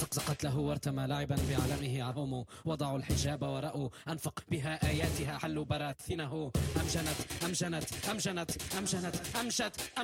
زقزقت له وارتمى لاعبا بعلمه عظمه. وضعوا الحجاب ورأوا أنفق بها آياتها، حلوا براثنه. أمجنت أمجنت أمجنت أمجنت أمشت